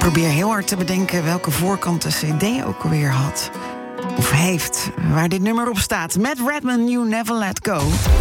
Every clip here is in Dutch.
Probeer heel hard te bedenken welke voorkant de CD ook alweer had. Of heeft, waar dit nummer op staat. Matt Redman, You Never Let Go.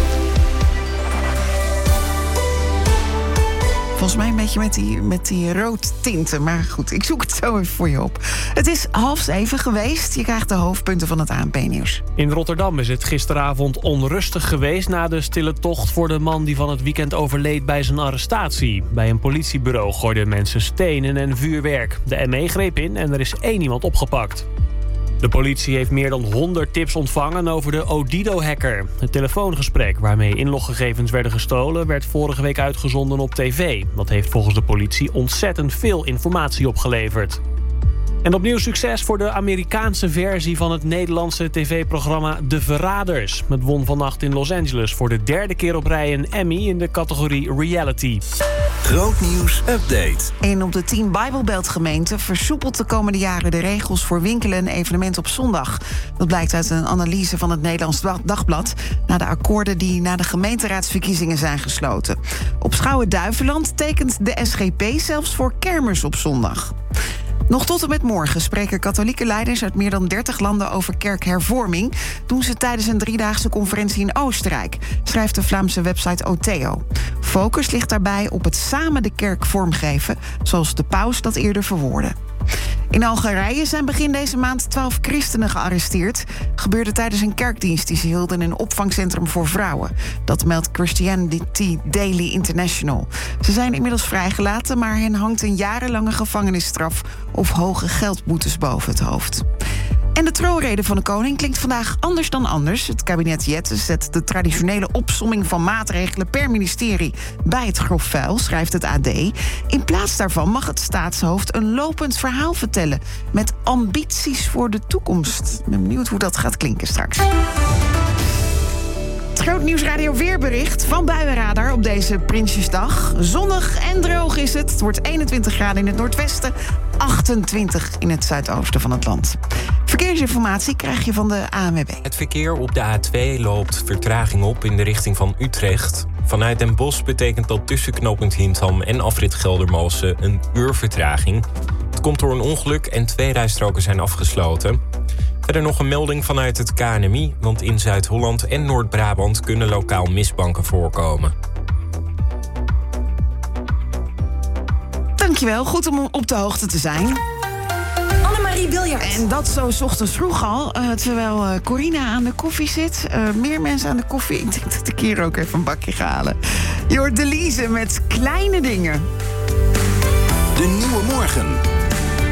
Volgens mij een beetje met die roodtinten. Maar goed, ik zoek het zo even voor je op. Het is 6:30 geweest. Je krijgt de hoofdpunten van het ANP-nieuws. In Rotterdam is het gisteravond onrustig geweest na de stille tocht voor de man die van het weekend overleed bij zijn arrestatie. Bij een politiebureau gooiden mensen stenen en vuurwerk. De ME greep in en er is 1 iemand opgepakt. De politie heeft meer dan 100 tips ontvangen over de Odido-hacker. Het telefoongesprek waarmee inloggegevens werden gestolen werd vorige week uitgezonden op tv. Dat heeft volgens de politie ontzettend veel informatie opgeleverd. En opnieuw succes voor de Amerikaanse versie van het Nederlandse tv-programma De Verraders. Het won vannacht in Los Angeles voor de 3e keer op rij een Emmy in de categorie Reality. Grootnieuws update. 1 op de 10 Bijbelbeltgemeenten versoepelt de komende jaren de regels voor winkelen en evenementen op zondag. Dat blijkt uit een analyse van het Nederlands Dagblad na de akkoorden die na de gemeenteraadsverkiezingen zijn gesloten. Op Schouwen-Duiveland tekent de SGP zelfs voor kermis op zondag. Nog tot en met morgen spreken katholieke leiders uit meer dan 30 landen over kerkhervorming. Doen ze tijdens een 3-daagse conferentie in Oostenrijk, schrijft de Vlaamse website Oteo. Focus ligt daarbij op het samen de kerk vormgeven, zoals de paus dat eerder verwoordde. In Algerije zijn begin deze maand 12 christenen gearresteerd. Gebeurde tijdens een kerkdienst die ze hielden in een opvangcentrum voor vrouwen. Dat meldt Christianity Daily International. Ze zijn inmiddels vrijgelaten, maar hen hangt een jarenlange gevangenisstraf of hoge geldboetes boven het hoofd. En de troonrede van de koning klinkt vandaag anders dan anders. Het kabinet Jette zet de traditionele opsomming van maatregelen per ministerie bij het grof vuil, schrijft het AD. In plaats daarvan mag het staatshoofd een lopend verhaal vertellen met ambities voor de toekomst. Ik ben benieuwd hoe dat gaat klinken straks. Het Grootnieuwsradio weerbericht van Buienradar op deze Prinsjesdag. Zonnig en droog is het. Het wordt 21 graden in het noordwesten, 28 in het zuidoosten van het land. Verkeersinformatie krijg je van de ANWB. Het verkeer op de A2 loopt vertraging op in de richting van Utrecht. Vanuit Den Bosch betekent dat tussen knooppunt Hintham en afrit Geldermalsen een uur vertraging. Het komt door een ongeluk en 2 rijstroken zijn afgesloten. Verder nog een melding vanuit het KNMI, want in Zuid-Holland en Noord-Brabant kunnen lokaal mistbanken voorkomen. Dankjewel, goed om op de hoogte te zijn. Annemarie Biljart. En dat zo 's ochtends vroeg al, terwijl Corina aan de koffie zit. Meer mensen aan de koffie. Ik denk dat ik hier ook even een bakje ga halen. Je hoort Delise met Kleine Dingen. De Nieuwe Morgen.